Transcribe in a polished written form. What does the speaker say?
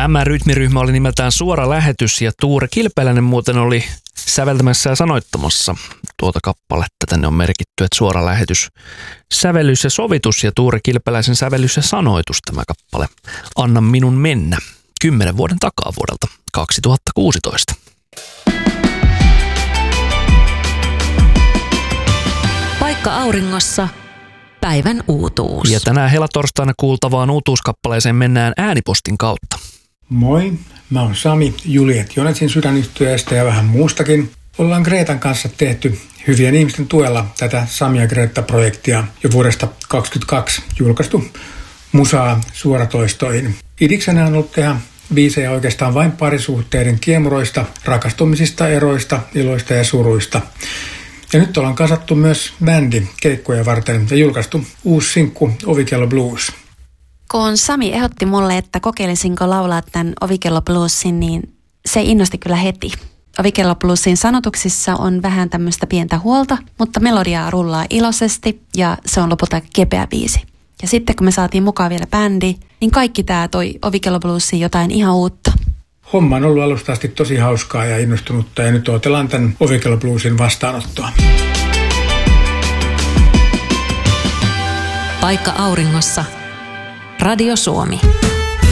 M-rytmiryhmä oli nimeltään Suora Lähetys ja Tuure Kilpeläinen muuten oli säveltämässä ja sanoittamassa tuota kappaletta. Tänne on merkitty, että Suora Lähetys, sävellys ja sovitus ja Tuure Kilpeläisen sävellys ja sanoitus tämä kappale. Anna minun mennä. 10 vuoden takaa vuodelta 2016. Paikka auringossa. Päivän uutuus. Ja tänään helatorstaina kuultavaan uutuuskappaleeseen mennään äänipostin kautta. Moi, mä oon Sami Juliet Jonetsin Sydänyhtyeestä ja vähän muustakin. Ollaan Greetan kanssa tehty hyvien ihmisten tuella tätä Sami ja Greta-projektia jo vuodesta 2022 julkaistu musaa suoratoistoihin. Idiksenä on ollut tehdä biisejä oikeastaan vain parisuhteiden kiemuroista, rakastumisista, eroista, iloista ja suruista. Ja nyt ollaan kasattu myös bändi keikkoja varten ja julkaistu uusi sinkku Ovikello Blues. Kun Sami ehdotti mulle, että kokeilisinko laulaa tämän Ovikello Bluesin, niin se innosti kyllä heti. Ovikello Bluesin sanotuksissa on vähän tämmöistä pientä huolta, mutta melodiaa rullaa iloisesti ja se on lopulta kepeä biisi. Ja sitten kun me saatiin mukaan vielä bändi, niin kaikki tää toi Ovikello Bluesiin jotain ihan uutta. Homma on ollut alusta asti tosi hauskaa ja innostunutta ja nyt odotellaan tämän Ovikello Bluesin vastaanottoa. Paikka auringossa. Radio Suomi.